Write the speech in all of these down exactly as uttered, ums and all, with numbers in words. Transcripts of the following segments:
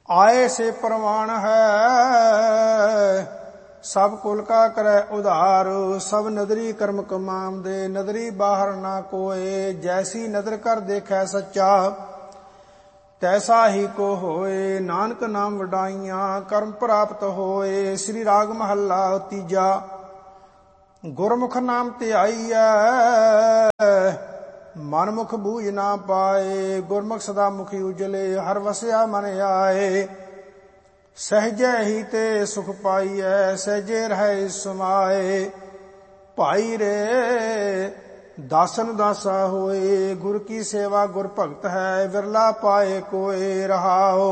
आए से प्रमाण है सब कुल का करे उधार। सब नदरी कर्म कमाम दे नदरी बाहर ना कोए। जैसी नदर कर देखे सच्चा तैसा ही को होए। नानक नाम वडाइयां कर्म प्राप्त होए। श्री राग महला तीजा। गुरमुख नाम ते आईਐ मन मुख बूझ ना पाए। गुरमुख सदा मुखी उजले हर वसया मन आए। सहजे ही ते सुख पाईਐ सहजे रहे समाए। भाई रे दासन दासा होए गुर की सेवा गुर भगत है। विरला पाए कोए रहाओ।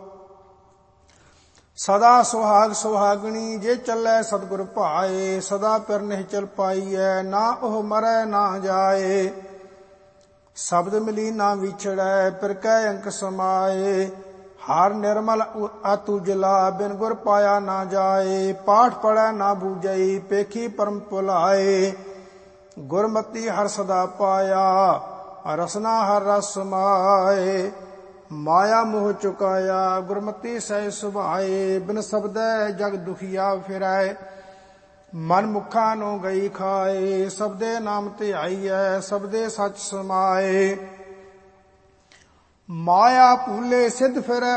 सदा सुहाग सुहागणी जे चलै सतगुर भाए। सदा पिर निश्चल पाईਐ ना ओह मरै ना जाए। शब्द मिली ना विछड़ै पिर कै अंक समाए। हार निर्मल अतुजला बिन गुर पाया ना जाए। पाठ पढ़ै ना बूझई पेखी परम भुलाए। गुरमति हर सदा पाया रसना हर रस समाए। माया मोह चुकाया गुरमति सह सुभाए। बिन शब्दै जग दुखिया फिरै मन मुखा नो गई खाए। शब्दे नाम ते आईਐ शब्दे सच समाए। माया भूले सिद्ध फिरै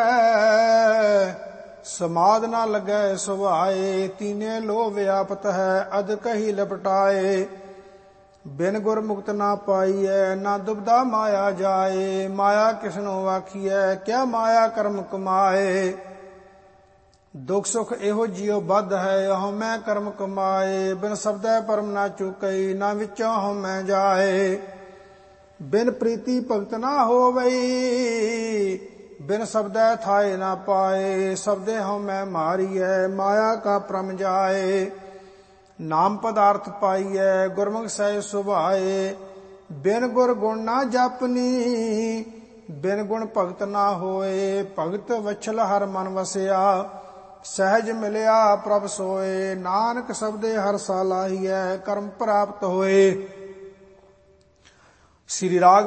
समाद ना लगै सुभाए। तीने लोभ व्यापत है अधक ही लपटाए। बिन गुर मुक्त ना पाईਐ ना दुबदा माया जाए। माया किसनो आखिਐ क्या माया कर्म कमाए। दुख सुख एहो जियो बद है अहो मैं कर्म कमाए। बिन शब्दै परम ना चुकई ना विचों हो मैं जाए। बिन प्रीति भगत ना होवई बिन शब्दै थाए ना पाए। शब्दे हो मैं मारिਐ माया का परम जाए। नाम पदार्थ पाईਐ गुरमुख सह सुभाए। बिन गुर गुण ना जापनी बिन गुण भगत ना होए। भगत वछल हर मन वसया सहज मिलिया प्रभ सोए। नानक शब्दे हर सालाहीਐ कर्म प्राप्त होए। श्री राग